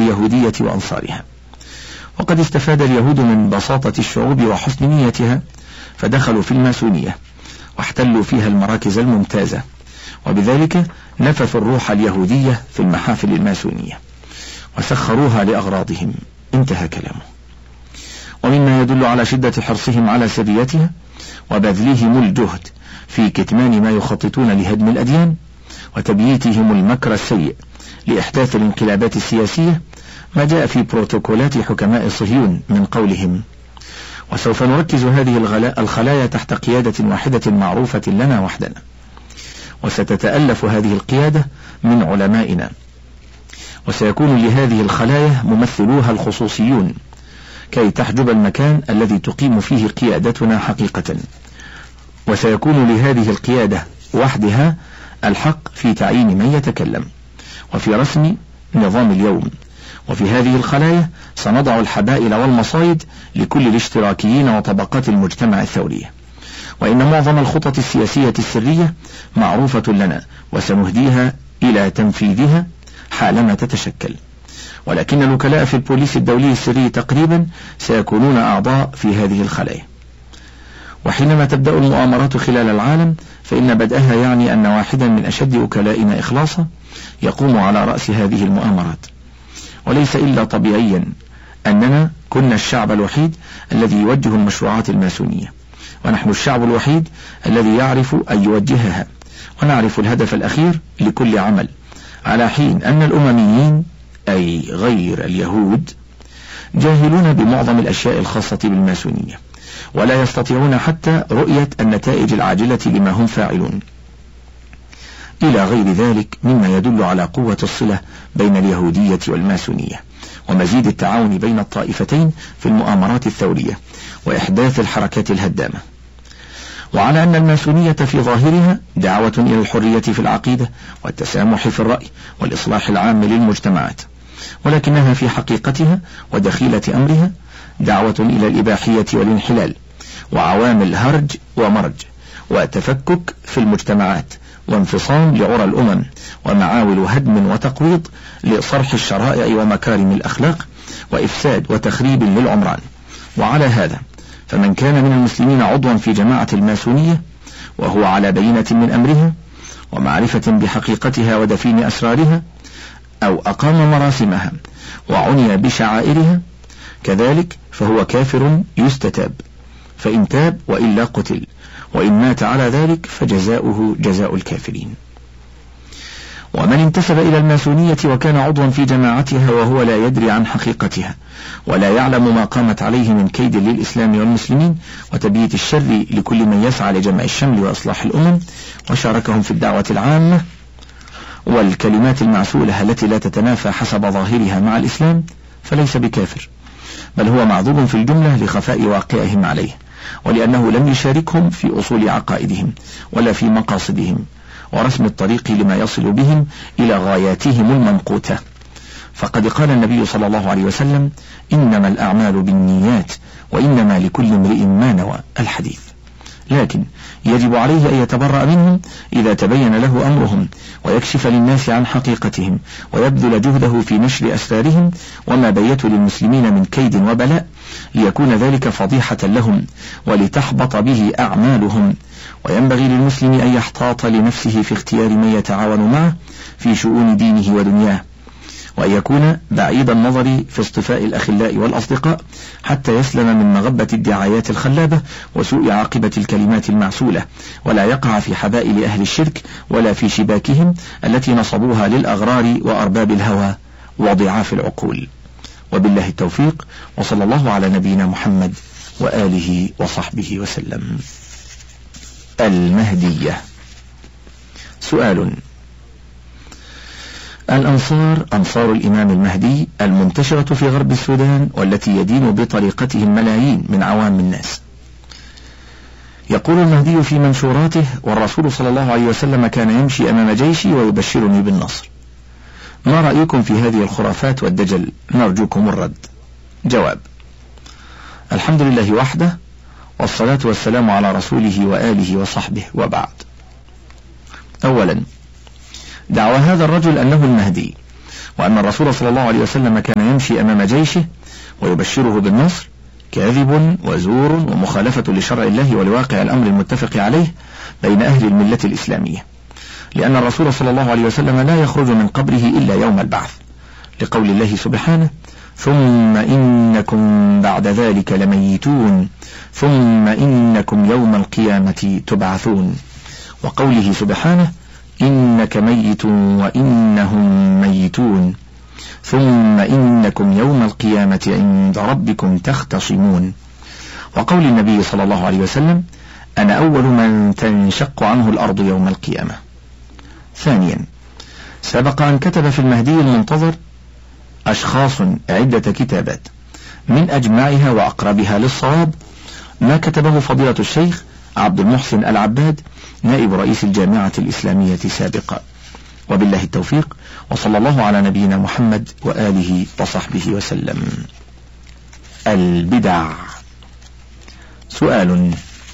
اليهودية وأنصارها. وقد استفاد اليهود من بساطة الشعوب وحسن نيتها، فدخلوا في الماسونية واحتلوا فيها المراكز الممتازة، وبذلك نفثوا الروح اليهودية في المحافل الماسونية وسخروها لأغراضهم. انتهى كلامه. ومما يدل على شدة حرصهم على سريتها وبذلهم الجهد في كتمان ما يخططون لهدم الأديان وتبييتهم المكر السيء لإحداث الانقلابات السياسية ما جاء في بروتوكولات حكماء صهيون من قولهم: وسوف نركز هذه الخلايا تحت قيادة واحدة معروفة لنا وحدنا، وستتألف هذه القيادة من علمائنا، وسيكون لهذه الخلايا ممثلوها الخصوصيون كي تحجب المكان الذي تقيم فيه قيادتنا حقيقة، وسيكون لهذه القيادة وحدها الحق في تعيين من يتكلم وفي رسم نظام اليوم. وفي هذه الخلايا سنضع الحبائل والمصايد لكل الاشتراكيين وطبقات المجتمع الثورية، وإن معظم الخطط السياسية السرية معروفة لنا وسنهديها إلى تنفيذها حالما تتشكل، ولكن الوكلاء في البوليس الدولي السري تقريبا سيكونون أعضاء في هذه الخلايا. وحينما تبدأ المؤامرات خلال العالم فإن بدأها يعني أن واحدا من أشد وكلائنا إخلاصا يقوم على رأس هذه المؤامرات، وليس إلا طبيعيا أننا كنا الشعب الوحيد الذي يوجه المشروعات الماسونية، ونحن الشعب الوحيد الذي يعرف أن يوجهها، ونعرف الهدف الأخير لكل عمل، على حين أن الأمميين أي غير اليهود جاهلون بمعظم الأشياء الخاصة بالماسونية، ولا يستطيعون حتى رؤية النتائج العاجلة لما هم فاعلون، إلى غير ذلك مما يدل على قوة الصلة بين اليهودية والماسونية ومزيد التعاون بين الطائفتين في المؤامرات الثورية وإحداث الحركات الهدامة، وعلى أن الماسونية في ظاهرها دعوة إلى الحرية في العقيدة والتسامح في الرأي والإصلاح العام للمجتمعات، ولكنها في حقيقتها ودخيلة أمرها دعوة إلى الإباحية والانحلال وعوامل هرج ومرج وتفكك في المجتمعات وانفصام لعرى الأمم ومعاول هدم وتقويض لصرح الشرائع ومكارم الأخلاق وإفساد وتخريب للعمران. وعلى هذا فمن كان من المسلمين عضوا في جماعة الماسونية وهو على بينة من أمرها ومعرفة بحقيقتها ودفين أسرارها، أو أقام مراسمها وعني بشعائرها، كذلك فهو كافر يستتاب، فإن تاب وإلا قتل، وإن مات على ذلك فجزاؤه جزاء الكافرين. ومن انتسب إلى الماسونية وكان عضوا في جماعتها وهو لا يدري عن حقيقتها ولا يعلم ما قامت عليه من كيد للإسلام والمسلمين وتبييت الشر لكل من يسعى لجمع الشمل وإصلاح الأمم وشاركهم في الدعوة العامة والكلمات المعسولة التي لا تتنافى حسب ظاهرها مع الإسلام، فليس بكافر، بل هو معذور في الجملة لخفاء واقعهم عليه، ولأنه لم يشاركهم في أصول عقائدهم ولا في مقاصدهم ورسم الطريق لما يصل بهم إلى غاياتهم الممقوتة. فقد قال النبي صلى الله عليه وسلم: إنما الأعمال بالنيات وإنما لكل امرئ ما نوى، الحديث. لكن يجب عليه أن يتبرأ منهم إذا تبين له أمرهم ويكشف للناس عن حقيقتهم ويبذل جهده في نشر أسرارهم وما بيتوا للمسلمين من كيد وبلاء، ليكون ذلك فضيحة لهم ولتحبط به أعمالهم. وينبغي للمسلم أن يحتاط لنفسه في اختيار من يتعاون معه في شؤون دينه ودنياه، وأن يكون بعيد النظر في اصطفاء الأخلاء والأصدقاء حتى يسلم من مغبة الدعايات الخلابة وسوء عاقبة الكلمات المعسولة، ولا يقع في حبائل أهل الشرك ولا في شباكهم التي نصبوها للأغرار وأرباب الهوى وضعاف العقول. وبالله التوفيق، وصلى الله على نبينا محمد وآله وصحبه وسلم. المهدية. سؤال: الأنصار أنصار الإمام المهدي المنتشرة في غرب السودان والتي يدين بطريقتهم ملايين من عوام الناس. يقول المهدي في منشوراته: والرسول صلى الله عليه وسلم كان يمشي أمام جيشي ويبشرني بالنصر. ما رأيكم في هذه الخرافات والدجل؟ نرجوكم الرد. جواب: الحمد لله وحده، والصلاة والسلام على رسوله وآله وصحبه، وبعد. أولا، دعوى هذا الرجل أنه المهدي وأن الرسول صلى الله عليه وسلم كان يمشي أمام جيشه ويبشره بالنصر كاذب وزور ومخالفة لشرع الله ولواقع الأمر المتفق عليه بين أهل الملة الإسلامية، لأن الرسول صلى الله عليه وسلم لا يخرج من قبره إلا يوم البعث، لقول الله سبحانه: ثم إنكم بعد ذلك لميتون ثم إنكم يوم القيامة تبعثون، وقوله سبحانه: إنك ميت وإنهم ميتون ثم إنكم يوم القيامة عند ربكم تختصمون، وقول النبي صلى الله عليه وسلم: أنا أول من تنشق عنه الأرض يوم القيامة. ثانيا، سبق أن كتب في المهدي المنتظر أشخاص عدة كتابات، من أجمعها وأقربها للصواب ما كتبه فضيلة الشيخ عبد المحسن العباد نائب رئيس الجامعة الإسلامية سابقا، وبالله التوفيق، وصلى الله على نبينا محمد وآله وصحبه وسلم. البدع. سؤال: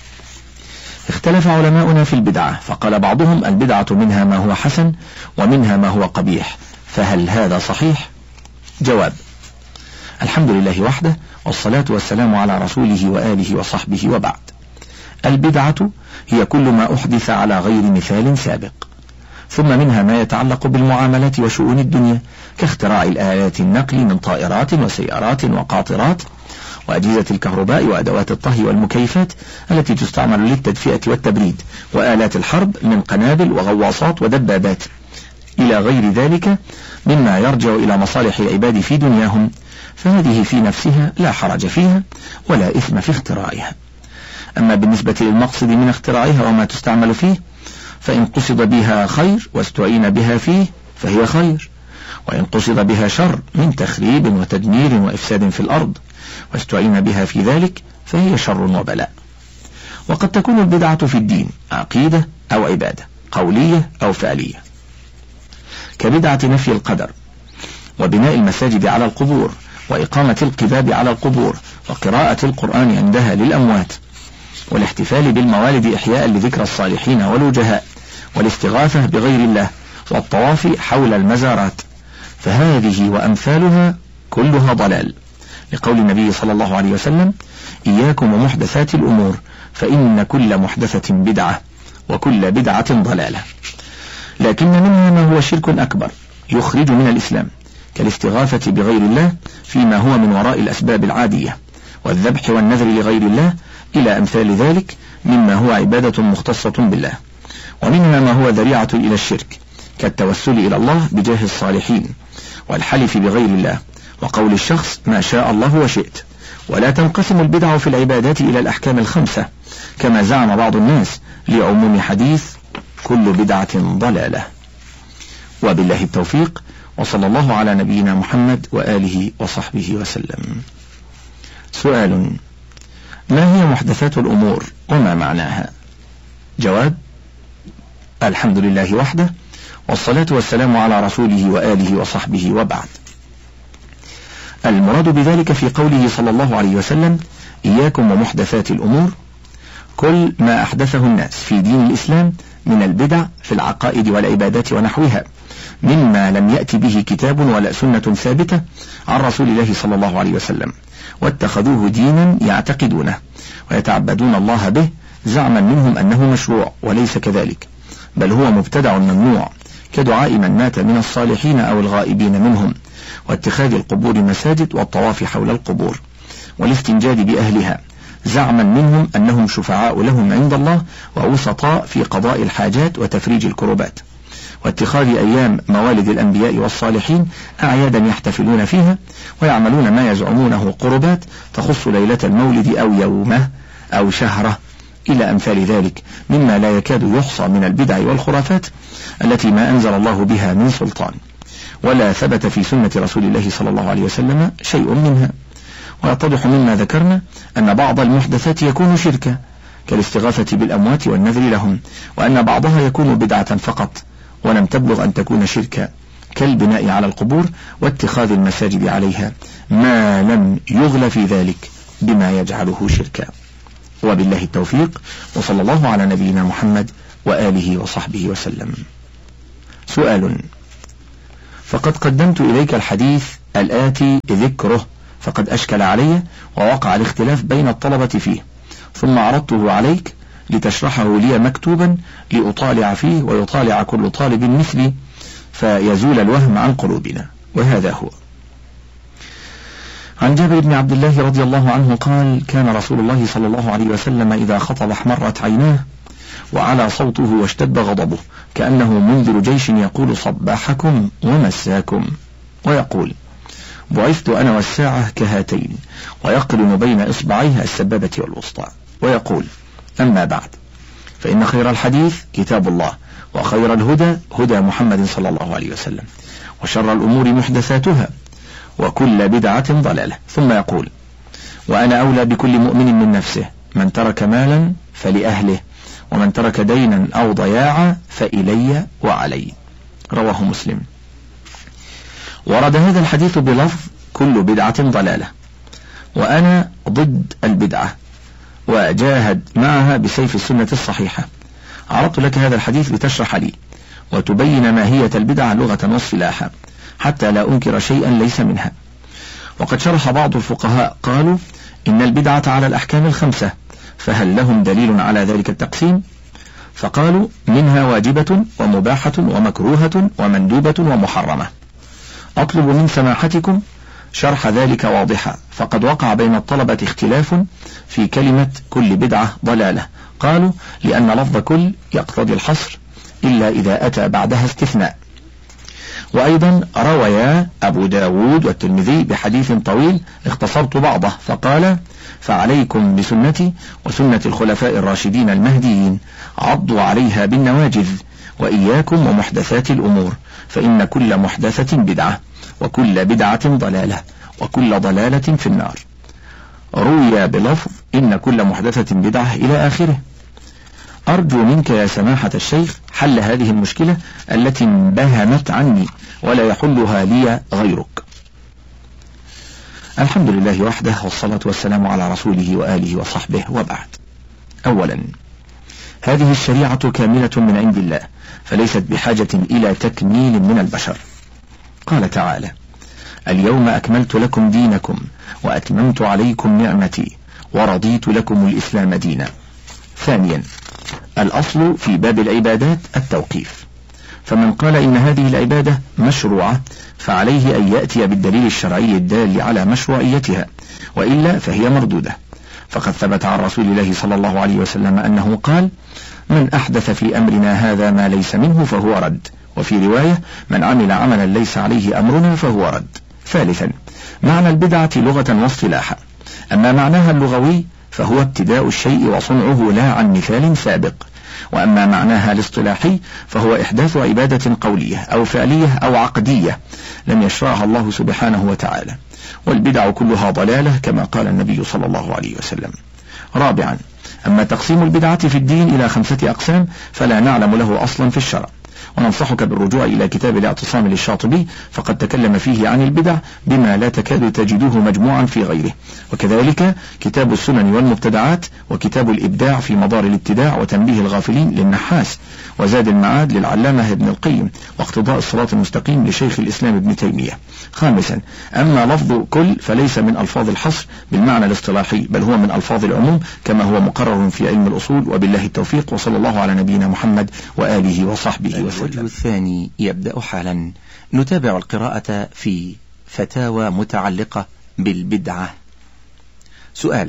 اختلف علماؤنا في البدعة، فقال بعضهم: البدعة منها ما هو حسن ومنها ما هو قبيح، فهل هذا صحيح؟ جواب: الحمد لله وحده، والصلاة والسلام على رسوله وآله وصحبه، وبعد. البدعة هي كل ما أحدث على غير مثال سابق، ثم منها ما يتعلق بالمعاملات وشؤون الدنيا، كاختراع الآلات النقل من طائرات وسيارات وقاطرات وأجهزة الكهرباء وأدوات الطهي والمكيفات التي تستعمل للتدفئة والتبريد، وآلات الحرب من قنابل وغواصات ودبابات، إلى غير ذلك مما يرجع إلى مصالح العباد في دنياهم، فهذه في نفسها لا حرج فيها ولا إثم في اختراعها. أما بالنسبة للمقصد من اختراعها وما تستعمل فيه، فإن قصد بها خير واستعين بها فيه فهي خير، وإن قصد بها شر من تخريب وتدمير وإفساد في الأرض واستعين بها في ذلك فهي شر وبلاء. وقد تكون البدعة في الدين عقيدة أو عبادة قولية أو فعلية، كبدعة نفي القدر، وبناء المساجد على القبور، وإقامة القباب على القبور، وقراءة القرآن عندها للأموات، والاحتفال بالموالد إحياء لذكر الصالحين والوجهاء، والاستغاثة بغير الله، والطواف حول المزارات، فهذه وأمثالها كلها ضلال، لقول النبي صلى الله عليه وسلم: إياكم ومحدثات الأمور فإن كل محدثة بدعة وكل بدعة ضلالة. لكن منها ما هو شرك أكبر يخرج من الإسلام، كالاستغاثة بغير الله فيما هو من وراء الأسباب العادية، والذبح والنذر لغير الله، إلى أمثال ذلك مما هو عبادة مختصة بالله. ومنها ما هو ذريعة إلى الشرك، كالتوسل إلى الله بجاه الصالحين، والحلف بغير الله، وقول الشخص ما شاء الله وشئت. ولا تنقسم البدع في العبادات إلى الأحكام الخمسة كما زعم بعض الناس، لعموم حديث: كل بدعة ضلالة. وبالله التوفيق، وصلى الله على نبينا محمد وآله وصحبه وسلم. سؤال: ما هي محدثات الأمور وما معناها؟ جواب: الحمد لله وحده، والصلاة والسلام على رسوله وآله وصحبه، وبعد. المراد بذلك في قوله صلى الله عليه وسلم: إياكم ومحدثات الأمور، كل ما أحدثه الناس في دين الإسلام من البدع في العقائد والعبادات ونحوها، مما لم يأتي به كتاب ولا سنة ثابتة عن رسول الله صلى الله عليه وسلم، واتخذوه دينا يعتقدونه ويتعبدون الله به، زعما منهم أنه مشروع، وليس كذلك، بل هو مبتدع ممنوع، كدعاء من مات من الصالحين أو الغائبين منهم، واتخاذ القبور مساجد، والطواف حول القبور، والاستنجاد بأهلها، زعما منهم أنهم شفعاء لهم عند الله ووسطاء في قضاء الحاجات وتفريج الكربات، واتخاذ أيام موالد الأنبياء والصالحين أعيادا يحتفلون فيها، ويعملون ما يزعمونه قربات تخص ليلة المولد أو يومه أو شهره، إلى أمثال ذلك مما لا يكاد يحصى من البدع والخرافات التي ما أنزل الله بها من سلطان، ولا ثبت في سنة رسول الله صلى الله عليه وسلم شيء منها. ويتضح مما ذكرنا أن بعض المحدثات يكون شركا، كالاستغاثة بالأموات والنذر لهم، وأن بعضها يكون بدعة فقط ولم تبلغ أن تكون شركا، كالبناء على القبور واتخاذ المساجد عليها، ما لم يغل في ذلك بما يجعله شركا. وبالله التوفيق، وصلى الله على نبينا محمد وآله وصحبه وسلم. سؤال: فقد قدمت إليك الحديث الآتي ذكره، فقد أشكل علي ووقع الاختلاف بين الطلبة فيه، ثم عرضته عليك لتشرحه لي مكتوبا لأطالع فيه ويطالع كل طالب مثلي فيزول الوهم عن قلوبنا. وهذا هو. عن جابر بن عبد الله رضي الله عنه قال: كان رسول الله صلى الله عليه وسلم إذا خطب احمرت عيناه وعلى صوته واشتد غضبه كأنه منذر جيش يقول: صباحكم ومساكم، ويقول: بعثت أنا والساعة كهاتين، ويقرن بين إصبعيه السبابة والوسطى، ويقول: أما بعد، فإن خير الحديث كتاب الله، وخير الهدى هدى محمد صلى الله عليه وسلم، وشر الأمور محدثاتها، وكل بدعة ضلالة. ثم يقول: وأنا أولى بكل مؤمن من نفسه، من ترك مالا فلأهله، ومن ترك دينا أو ضياعا فإلي وعلي. رواه مسلم. ورد هذا الحديث بلفظ كل بدعة ضلالة، وأنا ضد البدعة وجاهد معها بسيف السنة الصحيحة. عرضت لك هذا الحديث لتشرح لي وتبين ماهية البدعة لغة واصطلاحا حتى لا أنكر شيئا ليس منها. وقد شرح بعض الفقهاء قالوا إن البدعة على الأحكام الخمسة، فهل لهم دليل على ذلك التقسيم؟ فقالوا: منها واجبة ومباحة ومكروهة ومندوبة ومحرمة. أطلب من سماحتكم شرح ذلك واضحا، فقد وقع بين الطلبة اختلاف في كلمة كل بدعة ضلالة. قالوا: لأن لفظ كل يقتضي الحصر إلا إذا أتى بعدها استثناء. وأيضا رويا أبو داود والترمذي بحديث طويل اختصرت بعضه، فقال: فعليكم بسنتي وسنة الخلفاء الراشدين المهديين، عضوا عليها بالنواجذ، وإياكم ومحدثات الأمور، فإن كل محدثة بدعة، وكل بدعة ضلالة، وكل ضلالة في النار. روي بلفظ إن كل محدثة بدعة إلى آخره. أرجو منك يا سماحة الشيخ حل هذه المشكلة التي انبهمت عني ولا يحلها لي غيرك. الحمد لله وحده، والصلاة والسلام على رسوله وآله وصحبه، وبعد. أولا، هذه الشريعة كاملة من عند الله، فليست بحاجة إلى تكميل من البشر. قال تعالى: اليوم أكملت لكم دينكم وأتممت عليكم نعمتي ورضيت لكم الإسلام دينا. ثانيا، الأصل في باب العبادات التوقيف، فمن قال إن هذه العبادة مشروعة فعليه أن يأتي بالدليل الشرعي الدال على مشروعيتها، وإلا فهي مردودة. فقد ثبت عن رسول الله صلى الله عليه وسلم أنه قال: من أحدث في أمرنا هذا ما ليس منه فهو رد، وفي رواية: من عمل عملا ليس عليه أمرنا فهو رد. ثالثا، معنى البدعة لغة واصطلاحا. أما معناها اللغوي فهو ابتداء الشيء وصنعه لا عن مثال سابق، وأما معناها الاصطلاحي فهو إحداث عبادة قولية أو فعلية أو عقدية لم يشرعها الله سبحانه وتعالى. والبدع كلها ضلالة كما قال النبي صلى الله عليه وسلم. رابعا، أما تقسيم البدعة في الدين إلى 5 أقسام فلا نعلم له أصلا في الشرع، وننصحك بالرجوع إلى كتاب الاعتصام للشاطبي، فقد تكلم فيه عن البدع بما لا تكاد تجده مجموعا في غيره، وكذلك كتاب السنن والمبتدعات، وكتاب الإبداع في مدار الابتداع وتنبيه الغافلين للنحاس، وزاد المعاد للعلامة ابن القيم، واقتضاء الصراط المستقيم لشيخ الإسلام ابن تيمية. خامسا، أما لفظ كل فليس من ألفاظ الحصر بالمعنى الاصطلاحي، بل هو من ألفاظ العموم كما هو مقرر في علم الأصول، وبالله التوفيق، وصلى الله على نبينا محمد وآله وصحبه وسلم. الوجه الثاني يبدأ حالا. نتابع القراءة في فتاوى متعلقة بالبدعة. سؤال: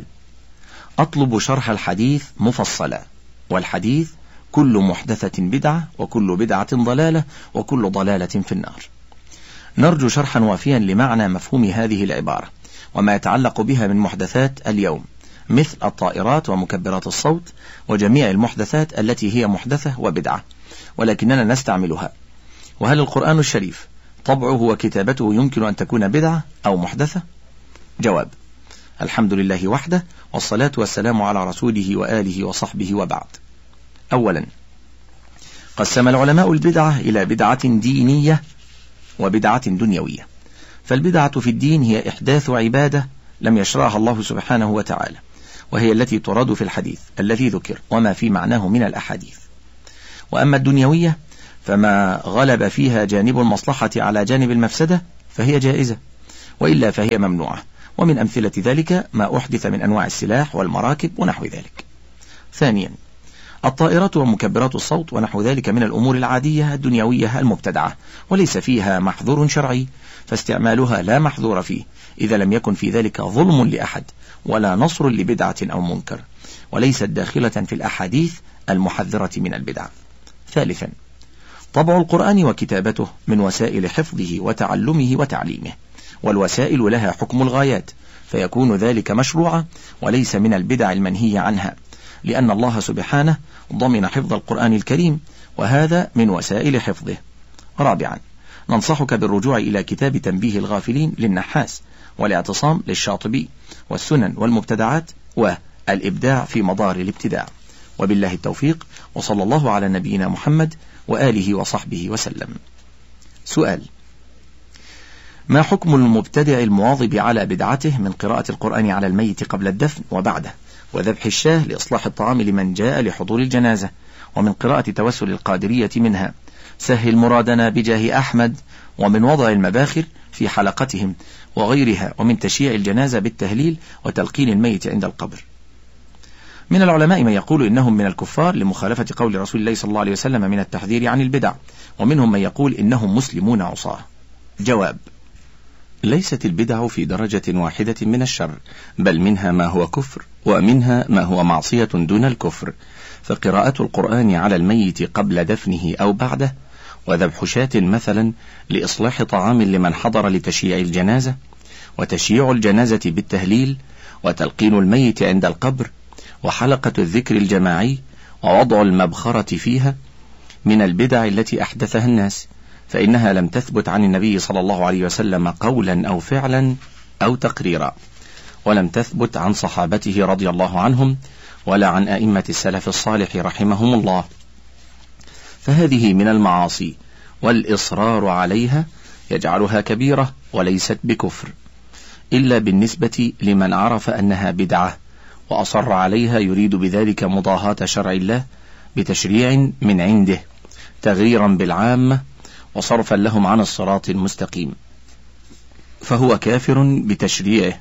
أطلب شرح الحديث مفصلا، والحديث كل محدثة بدعة، وكل بدعة ضلالة، وكل ضلالة في النار. نرجو شرحا وافيا لمعنى مفهوم هذه العبارة وما يتعلق بها من محدثات اليوم، مثل الطائرات ومكبرات الصوت وجميع المحدثات التي هي محدثة وبدعة ولكننا نستعملها. وهل القرآن الشريف طبعه وكتابته يمكن أن تكون بدعة أو محدثة؟ جواب: الحمد لله وحده، والصلاة والسلام على رسوله وآله وصحبه، وبعد. أولا، قسم العلماء البدعة إلى بدعة دينية وبدعة دنيوية. فالبدعة في الدين هي إحداث عبادة لم يشرعها الله سبحانه وتعالى، وهي التي تراد في الحديث الذي ذكر وما في معناه من الأحاديث. وأما الدنيوية فما غلب فيها جانب المصلحة على جانب المفسدة فهي جائزة، وإلا فهي ممنوعة. ومن أمثلة ذلك ما أحدث من أنواع السلاح والمراكب ونحو ذلك. ثانيا، الطائرات ومكبرات الصوت ونحو ذلك من الأمور العادية الدنيوية المبتدعة، وليس فيها محظور شرعي، فاستعمالها لا محظور فيه إذا لم يكن في ذلك ظلم لأحد ولا نصر لبدعة أو منكر، وليست داخلة في الأحاديث المحذرة من البدع. ثالثا، طبع القرآن وكتابته من وسائل حفظه وتعلمه وتعليمه، والوسائل لها حكم الغايات، فيكون ذلك مشروعا وليس من البدع المنهي عنها، لأن الله سبحانه ضمن حفظ القرآن الكريم، وهذا من وسائل حفظه. رابعا، ننصحك بالرجوع إلى كتاب تنبيه الغافلين للنحاس، والاعتصام للشاطبي، والسنن والمبتدعات، والإبداع في مضار الابتداع. وبالله التوفيق، وصلى الله على نبينا محمد وآله وصحبه وسلم. سؤال: ما حكم المبتدع المواظب على بدعته من قراءة القرآن على الميت قبل الدفن وبعده، وذبح الشاه لإصلاح الطعام لمن جاء لحضور الجنازة، ومن قراءة توسل القادرية منها سهل مرادنا بجاه أحمد، ومن وضع المباخر في حلقتهم وغيرها، ومن تشييع الجنازة بالتهليل وتلقين الميت عند القبر؟ من العلماء من يقول إنهم من الكفار لمخالفة قول رسول الله صلى الله عليه وسلم من التحذير عن البدع، ومنهم من يقول إنهم مسلمون عصاة. جواب: ليست البدع في درجة واحدة من الشر، بل منها ما هو كفر ومنها ما هو معصية دون الكفر. فقراءة القرآن على الميت قبل دفنه أو بعده، وذبح شاة مثلا لإصلاح طعام لمن حضر لتشييع الجنازة، وتشييع الجنازة بالتهليل، وتلقين الميت عند القبر، وحلقة الذكر الجماعي، ووضع المبخرة فيها، من البدع التي أحدثها الناس، فإنها لم تثبت عن النبي صلى الله عليه وسلم قولا أو فعلا أو تقريرا، ولم تثبت عن صحابته رضي الله عنهم، ولا عن أئمة السلف الصالح رحمهم الله. فهذه من المعاصي، والإصرار عليها يجعلها كبيرة وليست بكفر، إلا بالنسبة لمن عرف أنها بدعة وأصر عليها، يريد بذلك مضاهاة شرع الله بتشريع من عنده، تغييرا بالعامة وصرفا لهم عن الصراط المستقيم، فهو كافر بتشريعه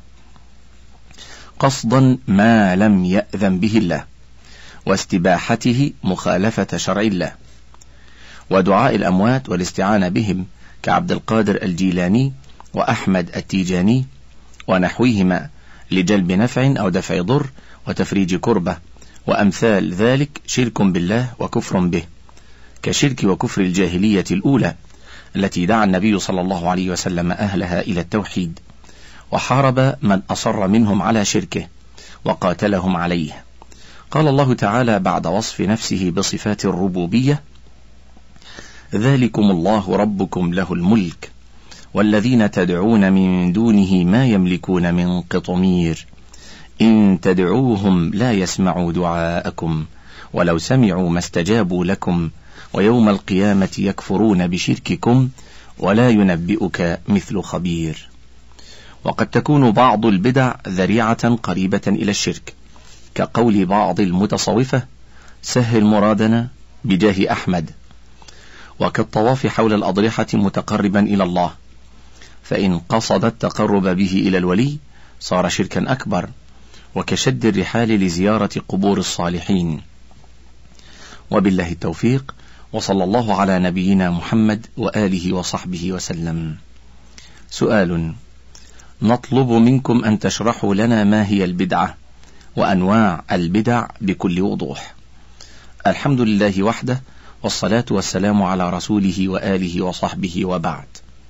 قصدا ما لم يأذن به الله، واستباحته مخالفة شرع الله. ودعاء الأموات والاستعانة بهم كعبد القادر الجيلاني وأحمد التيجاني ونحويهما لجلب نفع أو دفع ضر وتفريج كربة وأمثال ذلك شرك بالله وكفر به، كشرك وكفر الجاهلية الأولى التي دعا النبي صلى الله عليه وسلم أهلها إلى التوحيد، وحارب من أصر منهم على شركه وقاتلهم عليه. قال الله تعالى بعد وصف نفسه بصفات الربوبية: ذلكم الله ربكم له الملك والذين تدعون من دونه ما يملكون من قطمير إن تدعوهم لا يسمعوا دعاءكم ولو سمعوا ما استجابوا لكم ويوم القيامة يكفرون بشرككم ولا ينبئك مثل خبير. وقد تكون بعض البدع ذريعة قريبة إلى الشرك، كقول بعض المتصوفة: سهل مرادنا بجاه أحمد، وكالطواف حول الأضرحة متقربا إلى الله، فإن قصد التقرب به إلى الولي صار شركا أكبر، وكشد الرحال لزيارة قبور الصالحين. وبالله التوفيق، وصلى الله على نبينا محمد وآله وصحبه وسلم. سؤال: نطلب منكم أن تشرحوا لنا ما هي البدعة وأنواع البدع بكل وضوح. الحمد لله وحده، والصلاة والسلام على رسوله وآله وصحبه، وبعد.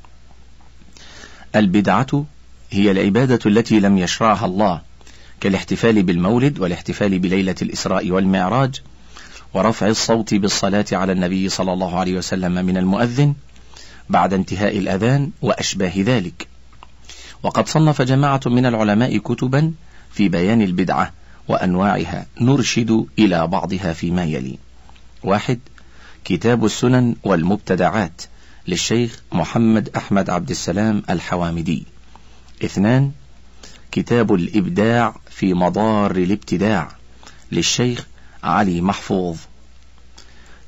البدعة هي العبادة التي لم يشرعها الله، كالاحتفال بالمولد والاحتفال بليلة الإسراء والمعراج، ورفع الصوت بالصلاة على النبي صلى الله عليه وسلم من المؤذن بعد انتهاء الأذان وأشباه ذلك. وقد صنف جماعة من العلماء كتبا في بيان البدعة وأنواعها، نرشد إلى بعضها فيما يلي: 1. كتاب السنن والمبتدعات للشيخ محمد أحمد عبد السلام الحوامدي. 2. كتاب الإبداع في مضار الابتداع للشيخ علي محفوظ.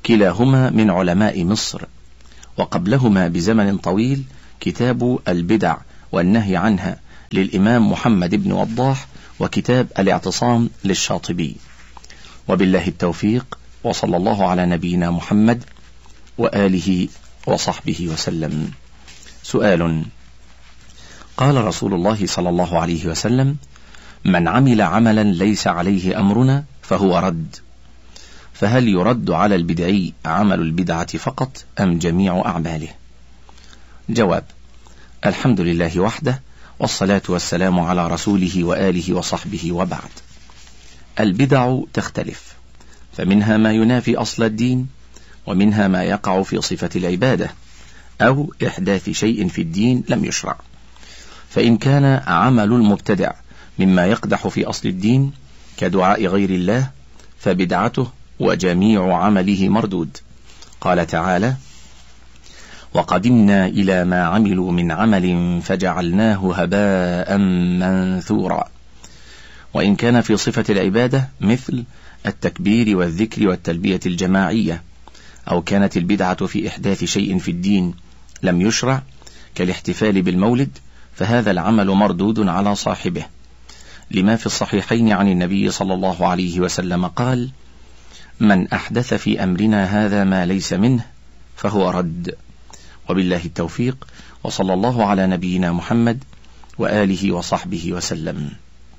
كلاهما من علماء مصر، وقبلهما بزمن طويل كتاب البدع والنهي عنها للإمام محمد بن وضاح، وكتاب الاعتصام للشاطبي. وبالله التوفيق، وصلى الله على نبينا محمد وآله وصحبه وسلم. سؤال: قال رسول الله صلى الله عليه وسلم: من عمل عملا ليس عليه أمرنا فهو رد. فهل يرد على البدعي عمل البدعة فقط أم جميع أعماله؟ جواب: الحمد لله وحده، والصلاة والسلام على رسوله وآله وصحبه، وبعد. البدع تختلف، فمنها ما ينافي أصل الدين، ومنها ما يقع في صفة العبادة أو إحداث شيء في الدين لم يشرع. فإن كان عمل المبتدع مما يقدح في أصل الدين كدعاء غير الله فبدعته وجميع عمله مردود. قال تعالى: وقدمنا إلى ما عملوا من عمل فجعلناه هباء منثورا. وإن كان في صفة العبادة مثل التكبير والذكر والتلبية الجماعية، أو كانت البدعة في إحداث شيء في الدين لم يشرع كالاحتفال بالمولد، فهذا العمل مردود على صاحبه، لما في الصحيحين عن النبي صلى الله عليه وسلم قال: من أحدث في أمرنا هذا ما ليس منه فهو رد. وبالله التوفيق، وصلى الله على نبينا محمد وآله وصحبه وسلم.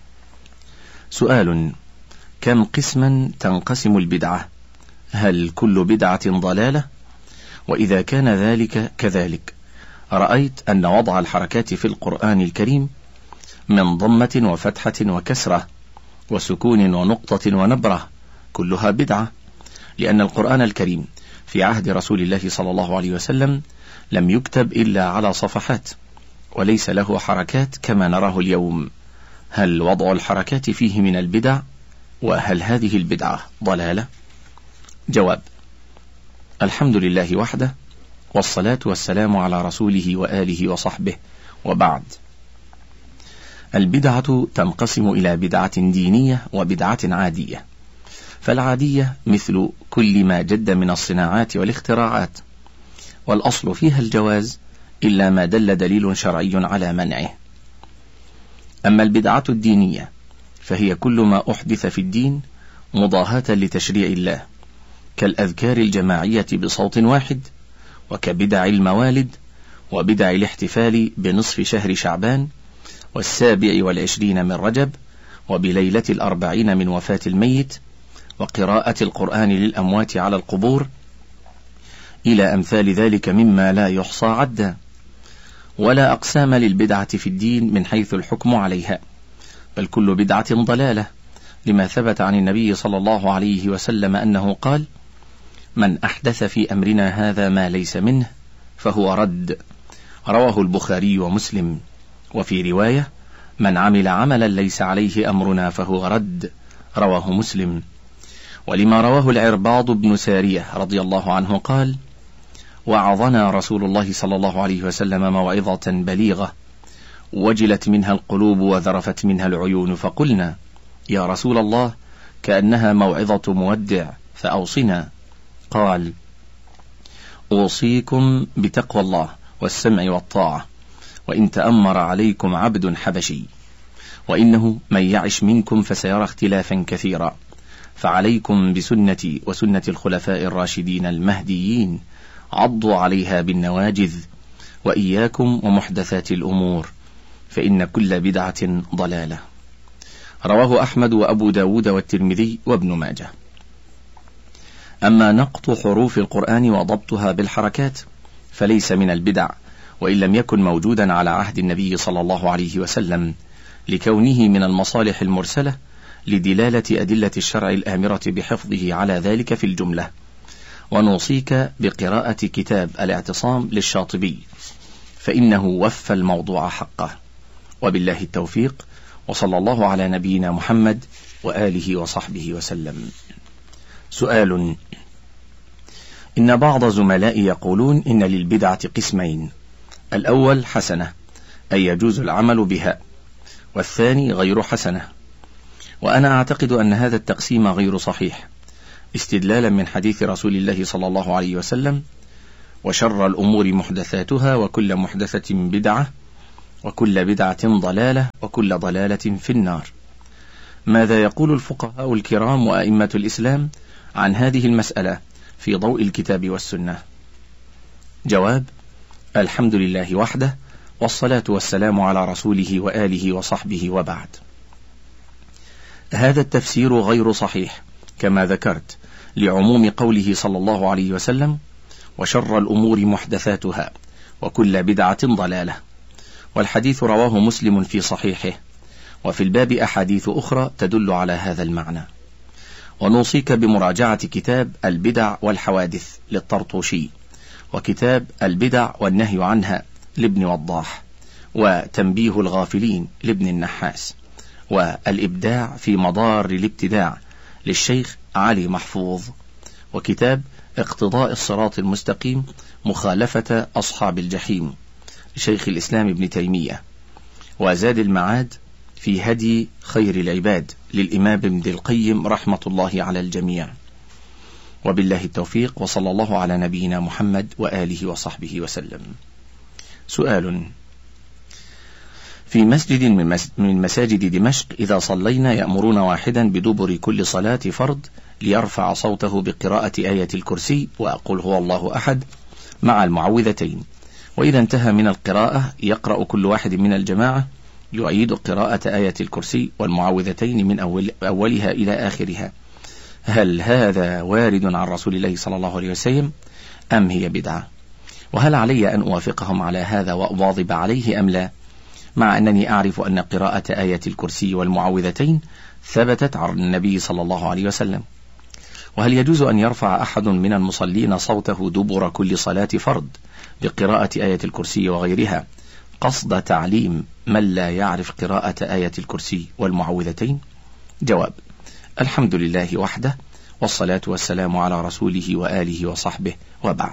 سؤال: كم قسما تنقسم البدعة؟ هل كل بدعة ضلالة؟ وإذا كان ذلك كذلك، رأيت أن وضع الحركات في القرآن الكريم من ضمة وفتحة وكسرة وسكون ونقطة ونبرة كلها بدعة، لأن القرآن الكريم في عهد رسول الله صلى الله عليه وسلم لم يكتب إلا على صفحات، وليس له حركات كما نراه اليوم. هل وضع الحركات فيه من البدع؟ وهل هذه البدعة ضلالة؟ جواب: الحمد لله وحده، والصلاة والسلام على رسوله وآله وصحبه، وبعد. البدعة تنقسم إلى بدعة دينية وبدعة عادية. فالعادية مثل كل ما جد من الصناعات والاختراعات، والأصل فيها الجواز إلا ما دل دليل شرعي على منعه. أما البدعة الدينية فهي كل ما أحدث في الدين مضاهاة لتشريع الله، كالأذكار الجماعية بصوت واحد، وكبدع الموالد، وبدع الاحتفال بنصف شهر شعبان، والسابع والعشرين من رجب، وبليلة 40 من وفاة الميت، وقراءة القرآن للأموات على القبور، إلى أمثال ذلك مما لا يحصى عدا. ولا أقسام للبدعة في الدين من حيث الحكم عليها، بل كل بدعة ضلالة، لما ثبت عن النبي صلى الله عليه وسلم أنه قال: من أحدث في أمرنا هذا ما ليس منه فهو رد. رواه البخاري ومسلم. وفي رواية: من عمل عملا ليس عليه أمرنا فهو رد. رواه مسلم. ولما رواه العرباض بن سارية رضي الله عنه قال: وعظنا رسول الله صلى الله عليه وسلم موعظة بليغة وجلت منها القلوب وذرفت منها العيون، فقلنا: يا رسول الله، كأنها موعظة مودع، فأوصنا. قال: أوصيكم بتقوى الله والسمع والطاعة، وإن تأمر عليكم عبد حبشي، وإنه من يعش منكم فسيرى اختلافا كثيرا، فعليكم بسنتي وسنة الخلفاء الراشدين المهديين، عضوا عليها بالنواجذ، وإياكم ومحدثات الأمور، فإن كل بدعة ضلالة. رواه أحمد وأبو داود والترمذي وابن ماجه. أما نقط حروف القرآن وضبطها بالحركات فليس من البدع، وإن لم يكن موجودا على عهد النبي صلى الله عليه وسلم، لكونه من المصالح المرسلة لدلالة أدلة الشرع الآمرة بحفظه على ذلك في الجملة. ونوصيك بقراءة كتاب الاعتصام للشاطبي، فإنه وفى الموضوع حقه. وبالله التوفيق، وصلى الله على نبينا محمد وآله وصحبه وسلم. سؤال: إن بعض زملائي يقولون إن للبدعة قسمين: الأول حسنة، أي يجوز العمل بها، والثاني غير حسنة. وأنا أعتقد أن هذا التقسيم غير صحيح، استدلالا من حديث رسول الله صلى الله عليه وسلم: وشر الأمور محدثاتها وكل محدثة بدعة وكل بدعة ضلالة وكل ضلالة في النار. ماذا يقول الفقهاء الكرام وأئمة الإسلام عن هذه المسألة في ضوء الكتاب والسنة؟ جواب: الحمد لله وحده، والصلاة والسلام على رسوله وآله وصحبه، وبعد. هذا التفسير غير صحيح كما ذكرت لعموم قوله صلى الله عليه وسلم: وشر الأمور محدثاتها وكل بدعة ضلالة، والحديث رواه مسلم في صحيحه، وفي الباب أحاديث أخرى تدل على هذا المعنى. ونوصيك بمراجعة كتاب البدع والحوادث للطرطوشي، وكتاب البدع والنهي عنها لابن وضاح، وتنبيه الغافلين لابن النحاس، والإبداع في مضار الابتداع للشيخ علي محفوظ، وكتاب اقتضاء الصراط المستقيم مخالفة أصحاب الجحيم لشيخ الإسلام ابن تيمية، وزاد المعاد في هدي خير العباد للإمام ابن القيم رحمة الله على الجميع. وبالله التوفيق، وصلى الله على نبينا محمد وآله وصحبه وسلم. سؤال: في مسجد من مساجد دمشق إذا صلينا يأمرون واحدا بدبر كل صلاة فرض ليرفع صوته بقراءة آية الكرسي وأقول هو الله أحد مع المعوذتين، وإذا انتهى من القراءة يقرأ كل واحد من الجماعة يعيد قراءة آية الكرسي والمعوذتين من أولها إلى آخرها، هل هذا وارد عن رسول الله صلى الله عليه وسلم أم هي بدعة؟ وهل علي أن أوافقهم على هذا وأواظب عليه أم لا، مع أنني أعرف أن قراءة آية الكرسي والمعوذتين ثبتت عن النبي صلى الله عليه وسلم؟ وهل يجوز أن يرفع أحد من المصلين صوته دبر كل صلاة فرض بقراءة آية الكرسي وغيرها قصد تعليم من لا يعرف قراءة آية الكرسي والمعوذتين؟ جواب: الحمد لله وحده، والصلاة والسلام على رسوله وآله وصحبه، وبعد.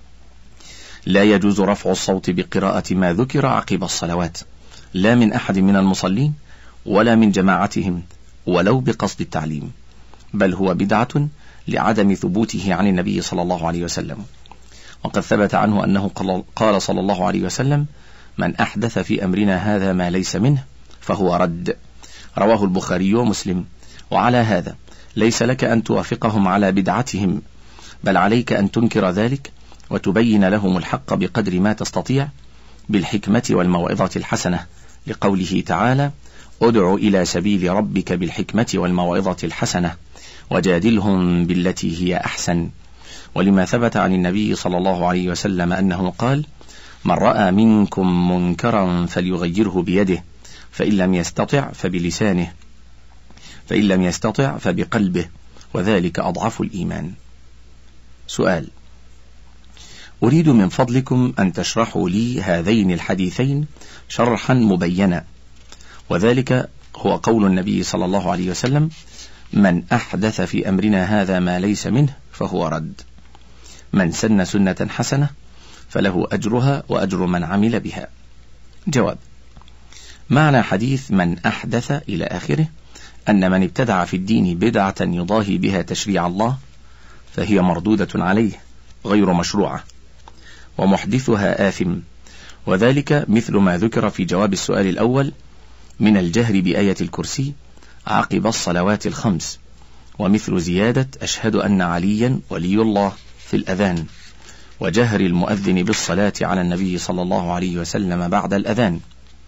لا يجوز رفع الصوت بقراءة ما ذكر عقب الصلوات، لا من أحد من المصلين ولا من جماعتهم ولو بقصد التعليم، بل هو بدعة لعدم ثبوته عن النبي صلى الله عليه وسلم. وقد ثبت عنه أنه قال صلى الله عليه وسلم: من أحدث في أمرنا هذا ما ليس منه فهو رد، رواه البخاري ومسلم. وعلى هذا ليس لك أن توافقهم على بدعتهم، بل عليك أن تنكر ذلك وتبين لهم الحق بقدر ما تستطيع بالحكمة والموعظة الحسنة، لقوله تعالى: ادع إلى سبيل ربك بالحكمة والموعظة الحسنة وجادلهم بالتي هي أحسن. ولما ثبت عن النبي صلى الله عليه وسلم أنه قال: من رأى منكم منكرا فليغيره بيده، فإن لم يستطع فبلسانه، فإن لم يستطع فبقلبه، وذلك أضعف الإيمان. سؤال: أريد من فضلكم أن تشرحوا لي هذين الحديثين شرحا مبينا، وذلك هو قول النبي صلى الله عليه وسلم: من أحدث في أمرنا هذا ما ليس منه فهو رد، من سن سنة حسنة فله أجرها وأجر من عمل بها. جواب: معنى حديث من أحدث إلى آخره أن من ابتدع في الدين بدعة يضاهي بها تشريع الله فهي مردودة عليه غير مشروعة، ومحدثها آثم، وذلك مثل ما ذكر في جواب السؤال الأول من الجهر بآية الكرسي عقب الصلوات الخمس، ومثل زيادة أشهد أن عليا ولي الله في الأذان، وجهر المؤذن بالصلاة على النبي صلى الله عليه وسلم بعد الأذان.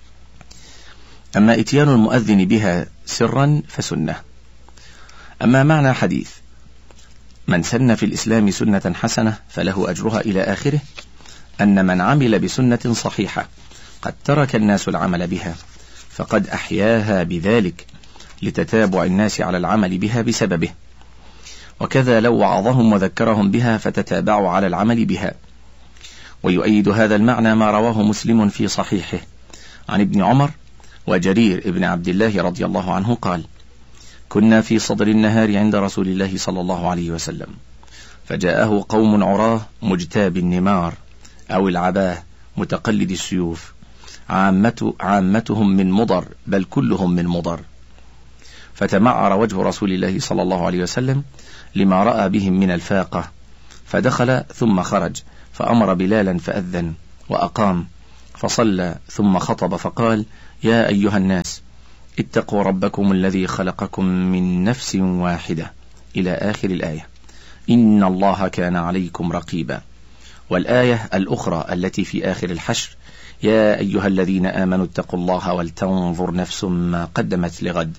أما إتيان المؤذن بها سرا فسنة. أما معنى حديث من سن في الإسلام سنة حسنة فله أجرها إلى آخره، أن من عمل بسنة صحيحة قد ترك الناس العمل بها فقد أحياها بذلك لتتابع الناس على العمل بها بسببه، وكذا لو وعظهم وذكرهم بها فتتابعوا على العمل بها. ويؤيد هذا المعنى ما رواه مسلم في صحيحه عن ابن عمر وجرير ابن عبد الله رضي الله عنه قال: كنا في صدر النهار عند رسول الله صلى الله عليه وسلم، فجاءه قوم عراه مجتاب النمار أو العباه متقلد السيوف، عامتهم من مضر بل كلهم من مضر، فتمعر وجه رسول الله صلى الله عليه وسلم لما رأى بهم من الفاقة، فدخل ثم خرج، فأمر بلالا فأذن وأقام، فصلى ثم خطب فقال: يا أيها الناس اتقوا ربكم الذي خلقكم من نفس واحدة، إلى آخر الآية. إن الله كان عليكم رقيبا. والآية الأخرى التي في آخر الحشر: يا أيها الذين آمنوا اتقوا الله ولتنظر نفس ما قدمت لغد.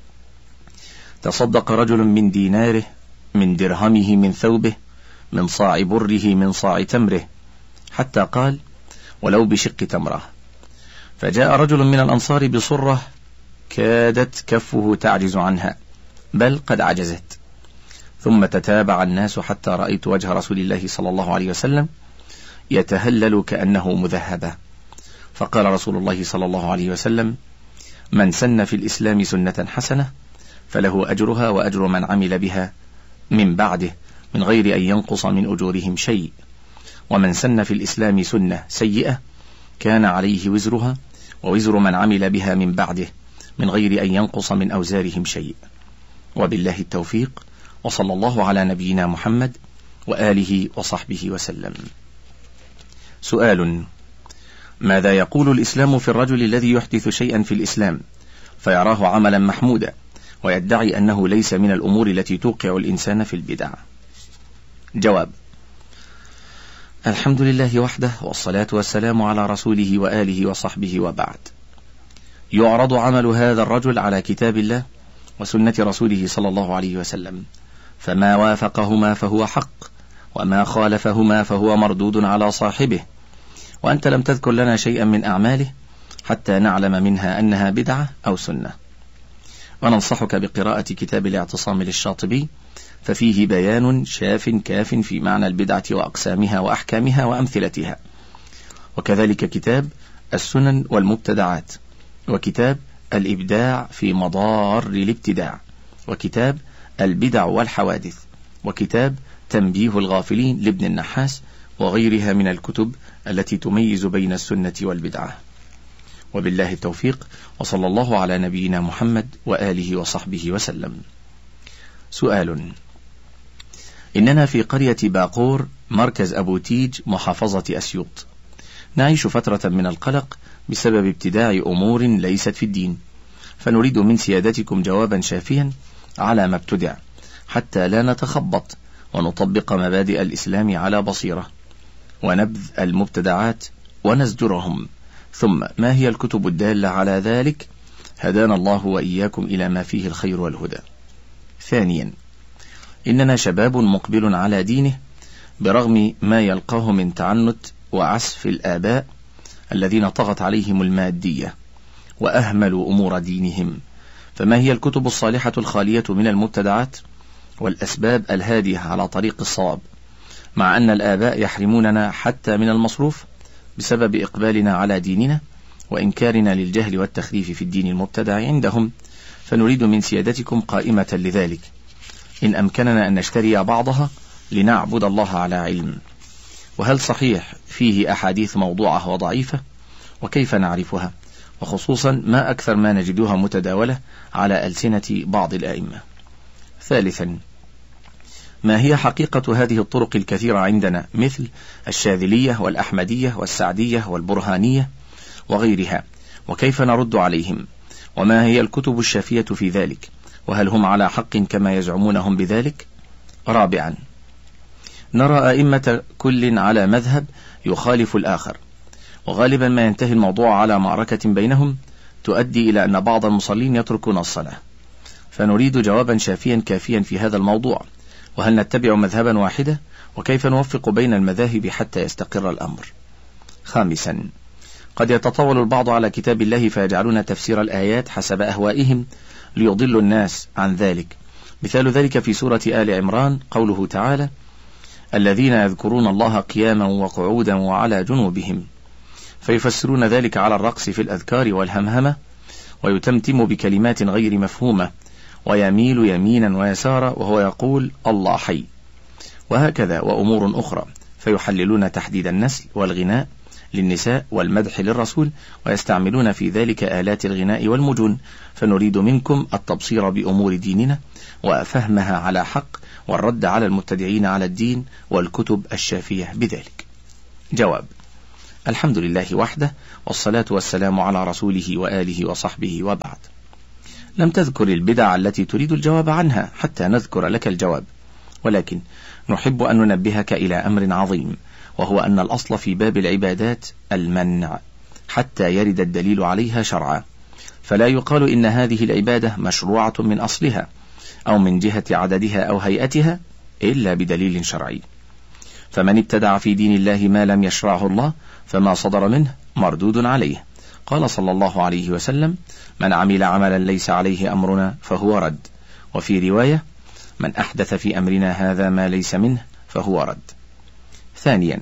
تصدق رجل من ديناره، من درهمه، من ثوبه، من صاع بره، من صاع تمره، حتى قال: ولو بشق تمرة. فجاء رجل من الأنصار بصرة كادت كفه تعجز عنها، بل قد عجزت، ثم تتابع الناس حتى رأيت وجه رسول الله صلى الله عليه وسلم يتهلل كأنه مذهبة، فقال رسول الله صلى الله عليه وسلم: من سن في الإسلام سنة حسنة فله أجرها وأجر من عمل بها من بعده من غير أن ينقص من أجورهم شيء، ومن سن في الإسلام سنة سيئة كان عليه وزرها ووزر من عمل بها من بعده من غير أن ينقص من أوزارهم شيء. وبالله التوفيق، وصلى الله على نبينا محمد وآله وصحبه وسلم. سؤال: ماذا يقول الإسلام في الرجل الذي يحدث شيئا في الإسلام فيراه عملا محمودا ويدعي أنه ليس من الأمور التي توقع الإنسان في البدع؟ جواب: الحمد لله وحده، والصلاة والسلام على رسوله وآله وصحبه، وبعد. يعرض عمل هذا الرجل على كتاب الله وسنة رسوله صلى الله عليه وسلم، فما وافقهما فهو حق، وما خالفهما فهو مردود على صاحبه. وأنت لم تذكر لنا شيئا من أعماله حتى نعلم منها أنها بدعة أو سنة. وننصحك بقراءة كتاب الاعتصام للشاطبي، ففيه بيان شاف كاف في معنى البدعة وأقسامها وأحكامها وأمثلتها، وكذلك كتاب السنن والمبتدعات، وكتاب الإبداع في مضار الابتداع، وكتاب البدع والحوادث، وكتاب تنبيه الغافلين لابن النحاس، وغيرها من الكتب التي تميز بين السنة والبدعة. وبالله التوفيق، وصلى الله على نبينا محمد وآله وصحبه وسلم. سؤال: إننا في قرية باقور مركز أبو تيج محافظة أسيوط نعيش فترة من القلق بسبب ابتداع أمور ليست في الدين، فنريد من سيادتكم جوابا شافيا على ما ابتدع حتى لا نتخبط، ونطبق مبادئ الإسلام على بصيرة، ونبذ المبتدعات ونزجرهم. ثم ما هي الكتب الدالة على ذلك؟ هدانا الله وإياكم إلى ما فيه الخير والهدى. ثانيا: إننا شباب مقبل على دينه برغم ما يلقاه من تعنت وعسف الآباء الذين طغت عليهم المادية وأهملوا أمور دينهم، فما هي الكتب الصالحة الخالية من المبتدعات والأسباب الهادية على طريق الصواب، مع أن الآباء يحرموننا حتى من المصروف بسبب إقبالنا على ديننا وإنكارنا للجهل والتخريف في الدين المبتدع عندهم، فنريد من سيادتكم قائمة لذلك، إن أمكننا أن نشتري بعضها لنعبد الله على علم. وهل صحيح فيه أحاديث موضوعة وضعيفة؟ وكيف نعرفها؟ وخصوصا ما أكثر ما نجدها متداولة على ألسنة بعض الآئمة. ثالثا: ما هي حقيقة هذه الطرق الكثيرة عندنا مثل الشاذلية والأحمدية والسعدية والبرهانية وغيرها، وكيف نرد عليهم؟ وما هي الكتب الشافية في ذلك؟ وهل هم على حق كما يزعمونهم بذلك؟ رابعا: نرى أئمة كل على مذهب يخالف الآخر، وغالبا ما ينتهي الموضوع على معركة بينهم تؤدي إلى أن بعض المصلين يتركون الصلاة، فنريد جوابا شافيا كافيا في هذا الموضوع. وهل نتبع مذهبا واحدة؟ وكيف نوفق بين المذاهب حتى يستقر الأمر؟ خامسا: قد يتطاول البعض على كتاب الله فيجعلون تفسير الآيات حسب أهوائهم ليضلوا الناس عن ذلك. مثال ذلك في سورة آل عمران قوله تعالى: الذين يذكرون الله قياما وقعودا وعلى جنوبهم، فيفسرون ذلك على الرقص في الأذكار والهمهمة، ويتمتم بكلمات غير مفهومة، ويميل يمينا ويسارا وهو يقول الله حي، وهكذا وأمور أخرى، فيحللون تحديد النسل والغناء للنساء والمدح للرسول، ويستعملون في ذلك آلات الغناء والمجون، فنريد منكم التبصير بأمور ديننا وفهمها على حق، والرد على المبتدعين على الدين، والكتب الشافية بذلك. جواب: الحمد لله وحده، والصلاة والسلام على رسوله وآله وصحبه، وبعد. لم تذكر البدع التي تريد الجواب عنها حتى نذكر لك الجواب، ولكن نحب أن ننبهك إلى أمر عظيم، وهو أن الأصل في باب العبادات المنع حتى يرد الدليل عليها شرعا، فلا يقال إن هذه العبادة مشروعة من أصلها أو من جهة عددها أو هيئتها إلا بدليل شرعي. فمن ابتدع في دين الله ما لم يشرعه الله فما صدر منه مردود عليه. قال صلى الله عليه وسلم: من عمل عملا ليس عليه أمرنا فهو رد. وفي رواية: من أحدث في أمرنا هذا ما ليس منه فهو رد. ثانيا،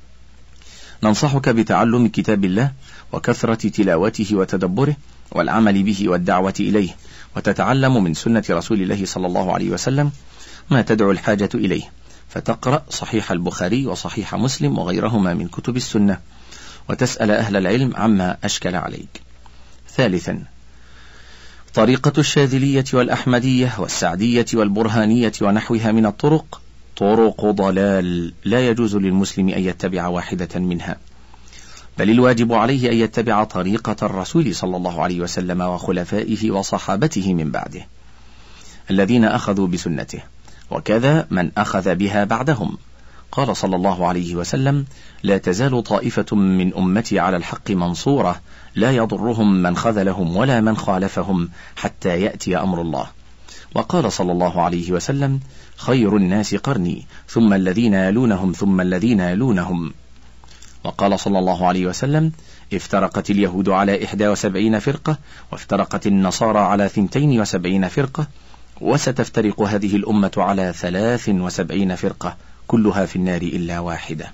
ننصحك بتعلم كتاب الله وكثرة تلاوته وتدبره والعمل به والدعوة إليه، وتتعلم من سنة رسول الله صلى الله عليه وسلم ما تدعو الحاجة إليه، فتقرأ صحيح البخاري وصحيح مسلم وغيرهما من كتب السنة، وتسأل أهل العلم عما أشكل عليك. ثالثا، طريقة الشاذلية والأحمدية والسعدية والبرهانية ونحوها من الطرق طرق ضلال، لا يجوز للمسلم أن يتبع واحدة منها، بل الواجب عليه أن يتبع طريقة الرسول صلى الله عليه وسلم وخلفائه وصحابته من بعده الذين أخذوا بسنته، وكذا من أخذ بها بعدهم. قال صلى الله عليه وسلم: لا تزال طائفة من أمتي على الحق منصورة، لا يضرهم من خذلهم ولا من خالفهم حتى يأتي أمر الله. وقال صلى الله عليه وسلم: خير الناس قرني، ثم الذين يلونهم، ثم الذين يلونهم. وقال صلى الله عليه وسلم: افترقت اليهود على 71 فرقة، وافترقت النصارى على 72 فرقة، وستفترق هذه الأمة على 73 فرقة، كلها في النار إلا واحدة.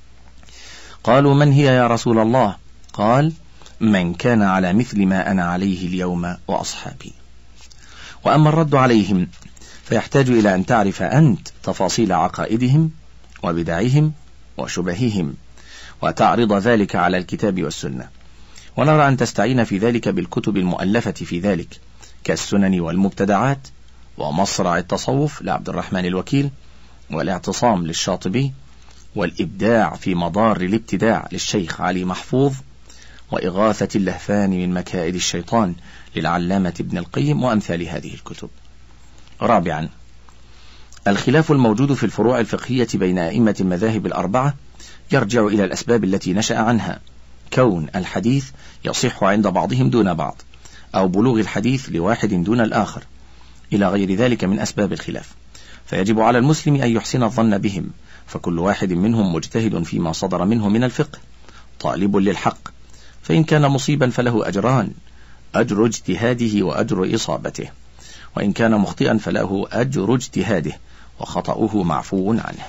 قالوا: من هي يا رسول الله؟ قال: من كان على مثل ما أنا عليه اليوم وأصحابي. وأما الرد عليهم فيحتاج إلى أن تعرف أنت تفاصيل عقائدهم وبدعهم وشبههم، وتعرض ذلك على الكتاب والسنة، ونرى أن تستعين في ذلك بالكتب المؤلفة في ذلك كالسنن والمبتدعات، ومصرع التصوف لعبد الرحمن الوكيل، والاعتصام للشاطبي، والإبداع في مضار الابتداع للشيخ علي محفوظ، وإغاثة اللهفان من مكائد الشيطان للعلامة ابن القيم، وأمثال هذه الكتب. رابعا، الخلاف الموجود في الفروع الفقهية بين أئمة المذاهب الأربعة يرجع إلى الأسباب التي نشأ عنها، كون الحديث يصح عند بعضهم دون بعض، أو بلوغ الحديث لواحد دون الآخر، إلى غير ذلك من أسباب الخلاف. فيجب على المسلم أن يحسن الظن بهم، فكل واحد منهم مجتهد فيما صدر منه من الفقه، طالب للحق، فإن كان مصيبا فله أجران: أجر اجتهاده وأجر إصابته، وإن كان مخطئا فله أجر اجتهاده وخطأه معفو عنه.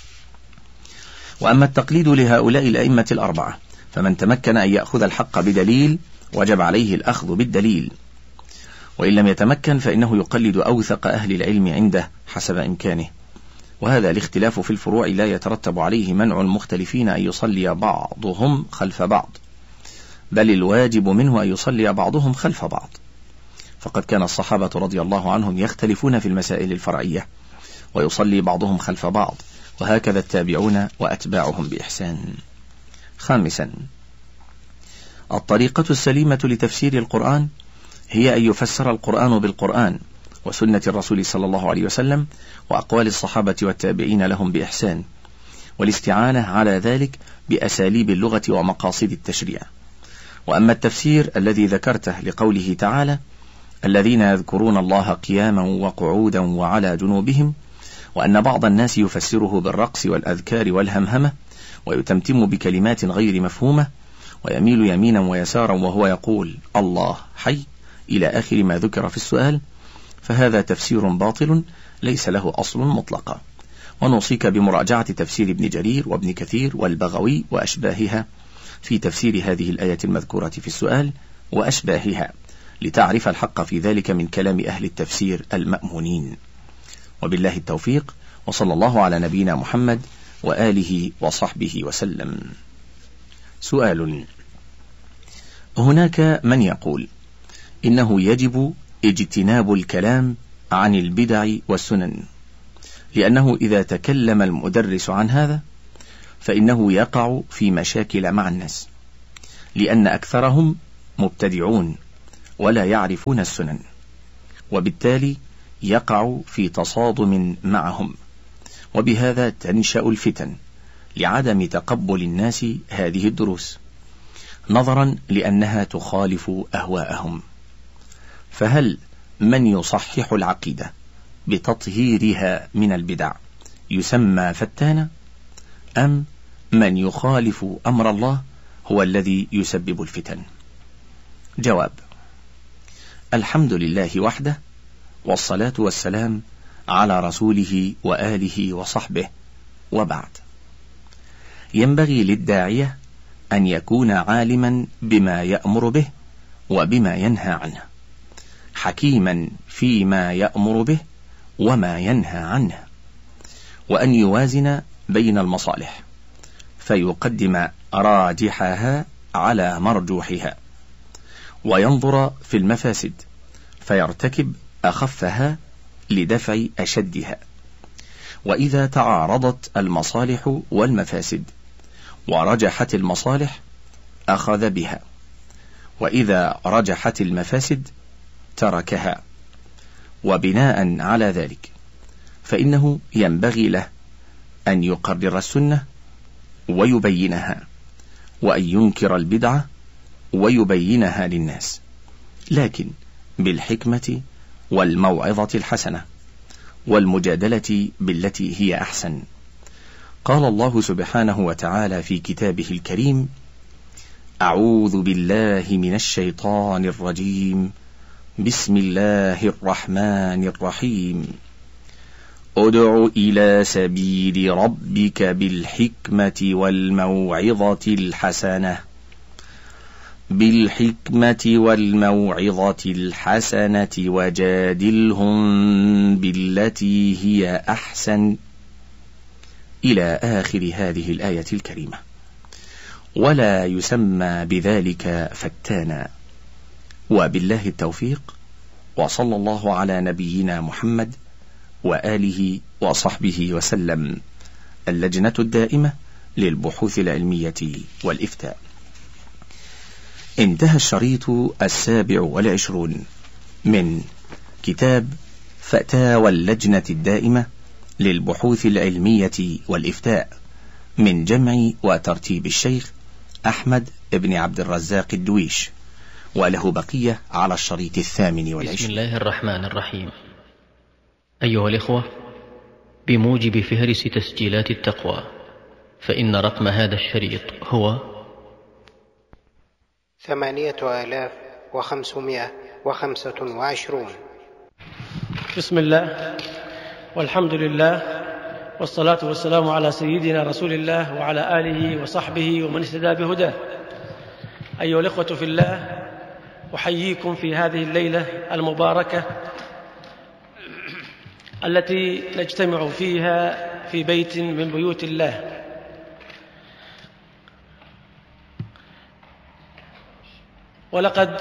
وأما التقليد لهؤلاء الأئمة الأربعة فمن تمكن أن يأخذ الحق بدليل وجب عليه الأخذ بالدليل، وإن لم يتمكن فإنه يقلد أوثق أهل العلم عنده حسب إمكانه. وهذا الاختلاف في الفروع لا يترتب عليه منع المختلفين أن يصلي بعضهم خلف بعض، بل الواجب منه أن يصلي بعضهم خلف بعض، فقد كان الصحابة رضي الله عنهم يختلفون في المسائل الفرعية ويصلي بعضهم خلف بعض، وهكذا التابعون وأتباعهم بإحسان. خامسا، الطريقة السليمة لتفسير القرآن هي أن يفسر القرآن بالقرآن وسنة الرسول صلى الله عليه وسلم وأقوال الصحابة والتابعين لهم بإحسان، والاستعانة على ذلك بأساليب اللغة ومقاصد التشريع. وأما التفسير الذي ذكرته لقوله تعالى: الذين يذكرون الله قياما وقعودا وعلى جنوبهم، وأن بعض الناس يفسره بالرقص والأذكار والهمهمة، ويتمتم بكلمات غير مفهومة، ويميل يمينا ويسارا وهو يقول الله حي إلى آخر ما ذكر في السؤال، فهذا تفسير باطل ليس له أصل مطلقا. ونوصيك بمراجعة تفسير ابن جرير وابن كثير والبغوي وأشباهها في تفسير هذه الآية المذكورة في السؤال وأشباهها، لتعرف الحق في ذلك من كلام أهل التفسير المأمونين. وبالله التوفيق، وصلى الله على نبينا محمد وآله وصحبه وسلم. سؤال: هناك من يقول إنه يجب اجتناب الكلام عن البدع والسنن، لأنه إذا تكلم المدرس عن هذا فإنه يقع في مشاكل مع الناس، لأن أكثرهم مبتدعون ولا يعرفون السنن، وبالتالي يقع في تصادم معهم، وبهذا تنشأ الفتن لعدم تقبل الناس هذه الدروس، نظرا لأنها تخالف أهواءهم. فهل من يصحح العقيدة بتطهيرها من البدع يسمى فتانا، أم من يخالف أمر الله هو الذي يسبب الفتن؟ جواب: الحمد لله وحده، والصلاة والسلام على رسوله وآله وصحبه، وبعد. ينبغي للداعية أن يكون عالما بما يأمر به وبما ينهى عنه، حكيما فيما يأمر به وما ينهى عنه، وأن يوازن بين المصالح فيقدم راجحها على مرجوحها، وينظر في المفاسد فيرتكب أخفها لدفع أشدها. وإذا تعارضت المصالح والمفاسد ورجحت المصالح أخذ بها، وإذا رجحت المفاسد تركها. وبناء على ذلك فإنه ينبغي له أن يقرر السنة ويبينها، وأن ينكر البدعة ويبينها للناس، لكن بالحكمة والموعظة الحسنة والمجادلة بالتي هي أحسن. قال الله سبحانه وتعالى في كتابه الكريم: أعوذ بالله من الشيطان الرجيم، بسم الله الرحمن الرحيم، ادع إلى سبيل ربك بالحكمة والموعظة الحسنة وجادلهم بالتي هي أحسن، إلى آخر هذه الآية الكريمة. ولا يسمى بذلك فتانا. وبالله التوفيق، وصلى الله على نبينا محمد وآله وصحبه وسلم. اللجنة الدائمة للبحوث العلمية والإفتاء. انتهى الشريط 27 من كتاب فتاوى اللجنة الدائمة للبحوث العلمية والإفتاء من جمع وترتيب الشيخ أحمد بن عبد الرزاق الدويش، وله بقية على الشريط 28. بسم الله الرحمن الرحيم. أيها الإخوة، بموجب فهرس تسجيلات التقوى، فإن رقم هذا الشريط هو 8525. بسم الله والحمد لله، والصلاة والسلام على سيدنا رسول الله وعلى آله وصحبه ومن اهتدى بهداه. أيها الإخوة في الله، أحييكم في هذه الليلة المباركة التي نجتمع فيها في بيت من بيوت الله. ولقد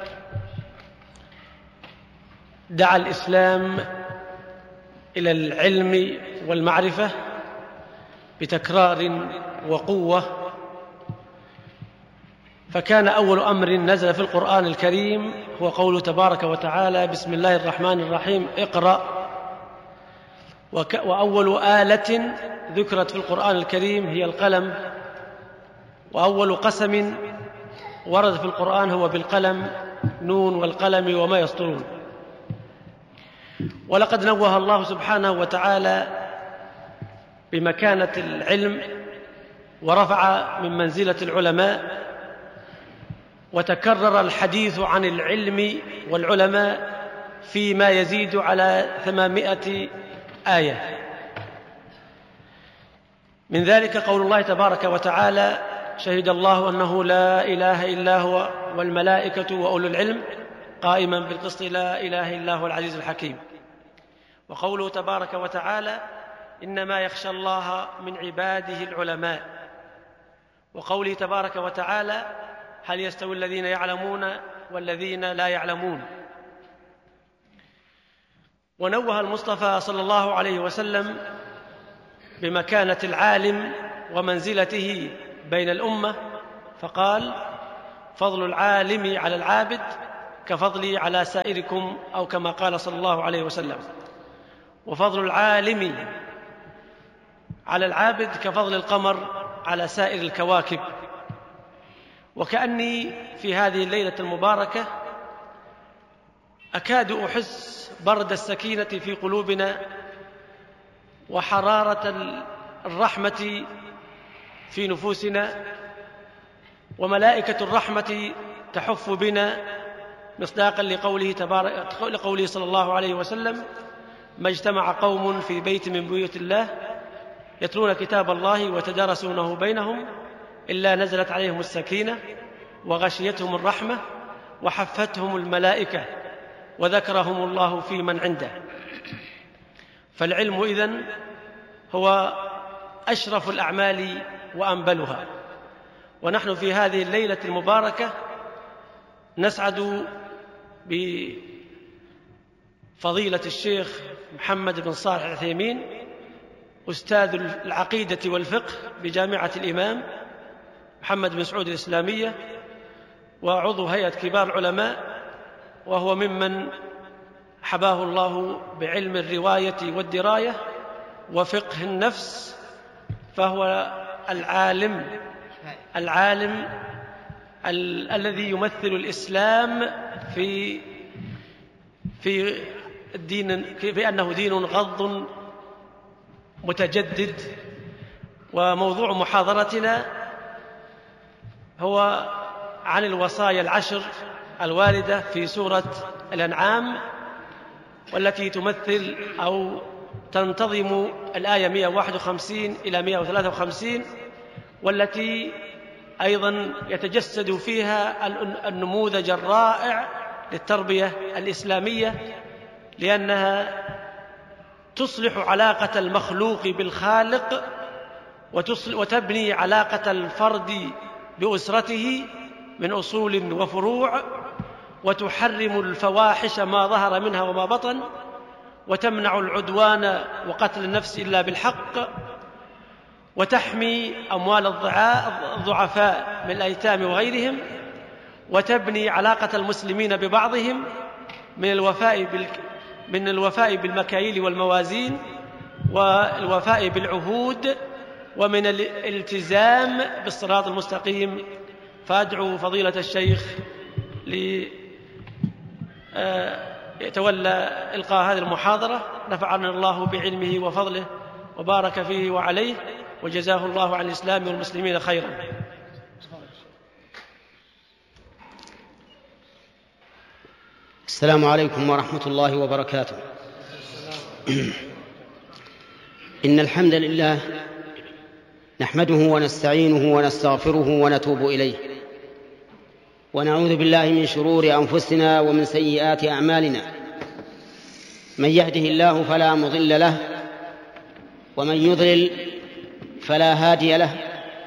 دعا الإسلام إلى العلم والمعرفة بتكرار وقوة، فكان أول أمر نزل في القرآن الكريم هو قوله تبارك وتعالى: بسم الله الرحمن الرحيم، اقرأ. وأول آلة ذكرت في القرآن الكريم هي القلم، وأول قسم ورد في القرآن هو بالقلم، نون والقلم وما يسطرون. ولقد نوه الله سبحانه وتعالى بمكانة العلم ورفع من منزلة العلماء، وتكرر الحديث عن العلم والعلماء فيما يزيد على 800 آية. من ذلك قول الله تبارك وتعالى: شهد الله أنه لا إله إلا هو والملائكة وأولو العلم قائما بالقسط لا إله إلا هو العزيز الحكيم. وقوله تبارك وتعالى: إنما يخشى الله من عباده العلماء. وقوله تبارك وتعالى: هل يستوي الذين يعلمون والذين لا يعلمون. ونوه المصطفى صلى الله عليه وسلم بمكانة العالم ومنزلته بين الأمة، فقال: فضل العالم على العابد كفضلي على سائركم، أو كما قال صلى الله عليه وسلم. وفضل العالم على العابد كفضل القمر على سائر الكواكب. وكأني في هذه الليلة المباركة أكاد أحس برد السكينة في قلوبنا وحرارة الرحمة في نفوسنا، وملائكة الرحمة تحف بنا مصداقا لقوله صلى الله عليه وسلم: ما اجتمع قوم في بيت من بيوت الله يتلون كتاب الله ويتدارسونه بينهم إلا نزلت عليهم السكينة وغشيتهم الرحمة وحفتهم الملائكة وذكرهم الله في من عنده. فالعلم إذن هو أشرف الأعمال وأنبلها. ونحن في هذه الليلة المباركة نسعد بفضيلة الشيخ محمد بن صالح العثيمين، أستاذ العقيدة والفقه بجامعة الإمام محمد بن سعود الإسلامية، وعضو هيئة كبار العلماء، وهو ممن حباه الله بعلم الرواية والدراية وفقه النفس، فهو العالم الذي يمثل الإسلام في الدين، بأنه دين غض متجدد. وموضوع محاضرتنا هو عن الوصايا العشر الواردة في سورة الأنعام، والتي تمثل أو تنتظم الآية 151 إلى 153، والتي أيضا يتجسد فيها النموذج الرائع للتربية الإسلامية، لأنها تصلح علاقة المخلوق بالخالق، وتبني علاقة الفرد بأسرته من أصول وفروع، وتحرم الفواحش ما ظهر منها وما بطن، وتمنع العدوان وقتل النفس إلا بالحق، وتحمي أموال الضعفاء من الأيتام وغيرهم، وتبني علاقة المسلمين ببعضهم من الوفاء بالمكاييل والموازين، والوفاء بالعهود، ومن الالتزام بالصراط المستقيم. فأدعو فضيلة الشيخ يتولى إلقاء هذه المحاضرة، نفعنا الله بعلمه وفضله وبارك فيه وعليه، وجزاه الله عن الإسلام والمسلمين خيرا. السلام عليكم ورحمة الله وبركاته. إن الحمد لله نحمده ونستعينه ونستغفره ونتوب إليه، ونعوذ بالله من شرور أنفسنا ومن سيئات أعمالنا. من يهده الله فلا مضل له، ومن يضلل فلا هادي له.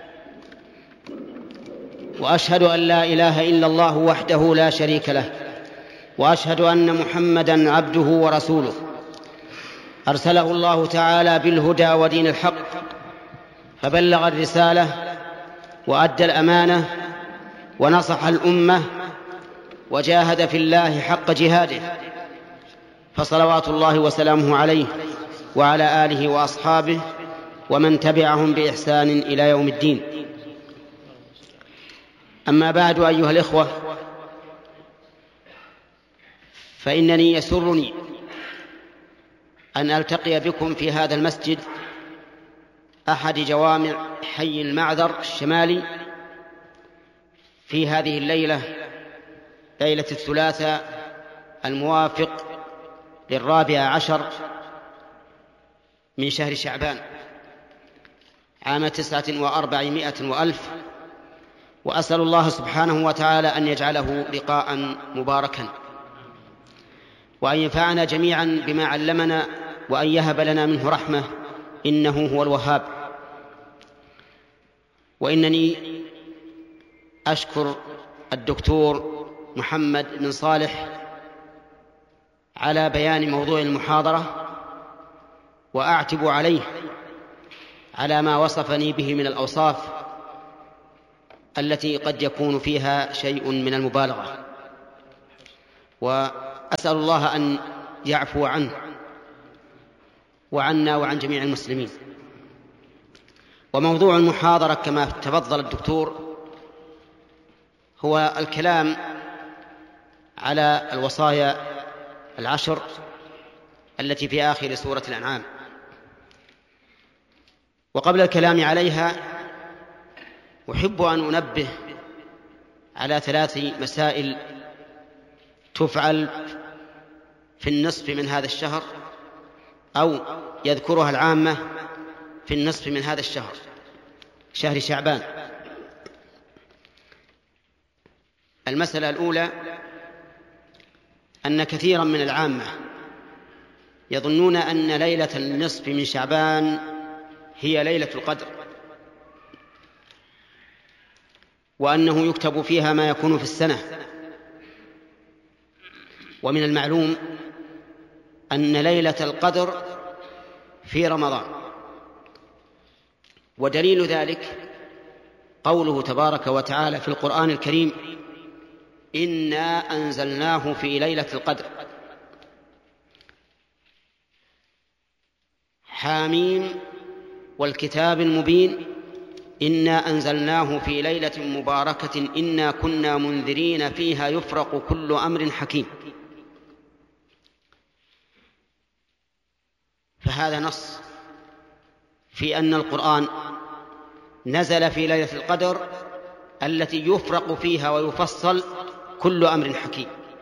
وأشهد أن لا إله إلا الله وحده لا شريك له، وأشهد أن محمدًا عبده ورسوله، أرسله الله تعالى بالهدى ودين الحق، فبلغ الرسالة وأدى الأمانة ونصح الأمة وجاهد في الله حق جهاده، فصلوات الله وسلامه عليه وعلى آله وأصحابه ومن تبعهم بإحسان إلى يوم الدين. أما بعد، أيها الإخوة، فإنني يسرني أن ألتقي بكم في هذا المسجد، أحد جوامع حي المعذر الشمالي، في هذه الليلة، ليلة الثلاثاء الموافق 14 من شهر شعبان عام 400 وألف. وأسأل الله سبحانه وتعالى أن يجعله لقاء مباركا، وأن ينفعنا جميعا بما علمنا، وأن يهب لنا منه رحمة، إنه هو الوهاب. وإنني أشكر الدكتور محمد بن صالح على بيان موضوع المحاضرة، وأعتب عليه على ما وصفني به من الأوصاف التي قد يكون فيها شيء من المبالغة، وأسأل الله أن يعفو عنه وعنا وعن جميع المسلمين. وموضوع المحاضرة كما تفضل الدكتور هو الكلام على الوصايا 10 التي في آخر سورة الأنعام. وقبل الكلام عليها أحب أن أنبه على 3 مسائل تفعل في النصف من هذا الشهر، أو يذكرها العامة في النصف من هذا الشهر، شهر شعبان. المسألة الأولى أن كثيرا من العامة يظنون أن ليلة النصف من شعبان هي ليلة القدر، وأنه يكتب فيها ما يكون في السنة. ومن المعلوم أن ليلة القدر في رمضان، ودليل ذلك قوله تبارك وتعالى في القرآن الكريم: إنا أنزلناه في ليلة القدر. حاميم والكتاب المبين إنا أنزلناه في ليلة مباركة إنا كنا منذرين فيها يفرق كل أمر حكيم. فهذا نص في أن القرآن نزل في ليلة القدر التي يفرق فيها ويفصل كل أمر حكيم.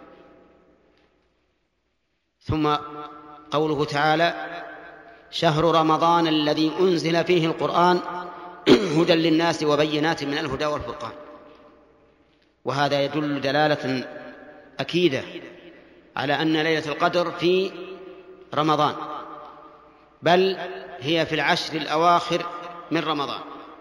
ثم قوله تعالى: شهر رمضان الذي أنزل فيه القرآن هدى للناس وبينات من الهدى والفرقان. وهذا يدل دلالة أكيدة على أن ليلة القدر في رمضان، بل هي في العشر الأواخر من رمضان.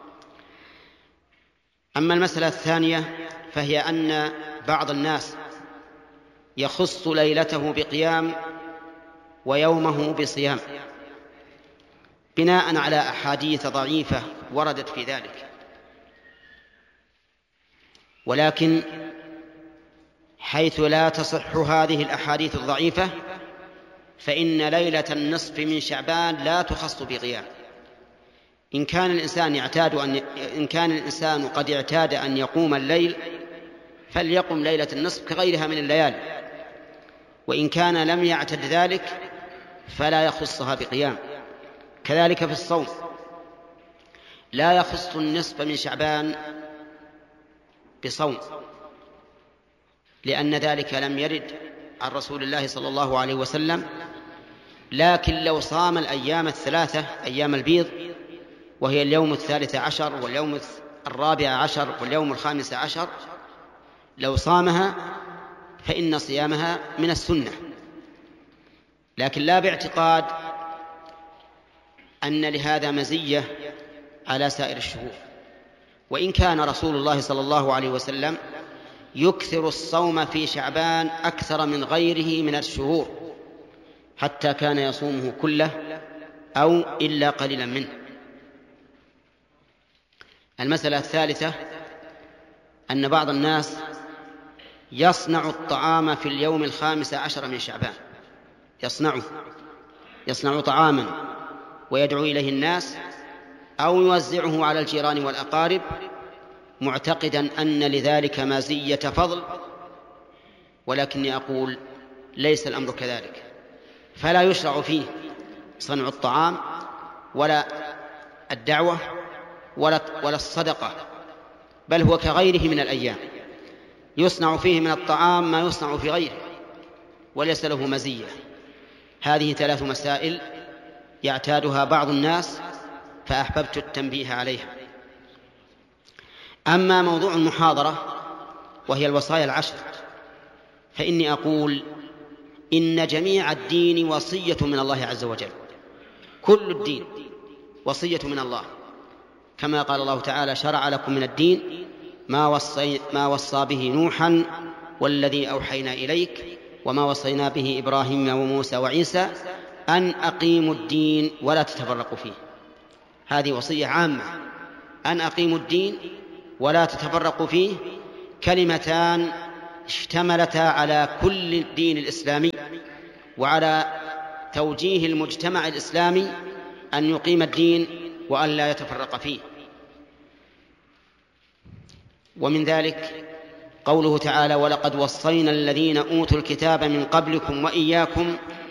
أما المسألة الثانية فهي أن بعض الناس يخص ليلته بقيام ويومه بصيام بناء على أحاديث ضعيفة وردت في ذلك. ولكن حيث لا تصح هذه الأحاديث الضعيفة فإن ليلة النصف من شعبان لا تخص بقيام. إن كان الإنسان قد اعتاد أن يقوم الليل فليقم ليلة النصف كغيرها من الليالي، وإن كان لم يعتد ذلك فلا يخصها بقيام. كذلك في الصوم لا يخص النصف من شعبان بصوم، لأن ذلك لم يرد عن رسول الله صلى الله عليه وسلم. لكن لو صام الأيام 3 أيام البيض، وهي اليوم 13 واليوم 14 واليوم 15، لو صامها فإن صيامها من السنة، لكن لا باعتقاد أن لهذا مزية على سائر الشهور. وإن كان رسول الله صلى الله عليه وسلم يكثر الصوم في شعبان أكثر من غيره من الشهور، حتى كان يصومه كله أو إلا قليلا منه. المسألة الثالثة أن بعض الناس يصنع الطعام في اليوم 15 من شعبان، يصنع طعاما ويدعو إليه الناس أو يوزعه على الجيران والأقارب، معتقدا أن لذلك مزية فضل. ولكني أقول ليس الأمر كذلك، فلا يشرع فيه صنع الطعام ولا الدعوة ولا الصدقة، بل هو كغيره من الأيام، يصنع فيه من الطعام ما يصنع في غيره وليس له مزية. هذه 3 مسائل يعتادها بعض الناس، فأحببت التنبيه عليها. أما موضوع المحاضرة وهي الوصايا 10، فإني أقول إن جميع الدين وصية من الله عز وجل، كل الدين وصية من الله، كما قال الله تعالى: شرع لكم من الدين ما وصى به نوحا والذي أوحينا إليك وما وصينا به إبراهيم وموسى وعيسى أن أقيموا الدين ولا تتفرقوا فيه. هذه وصية عامة، أن أقيموا الدين ولا تتفرقوا فيه، كلمتان اشتملتا على كل الدين الإسلامي وعلى توجيه المجتمع الإسلامي أن يقيم الدين وأن لا يتفرق فيه. ومن ذلك قوله تعالى: ولقد وصينا الذين أوتوا الكتاب من قبلكم وإياكم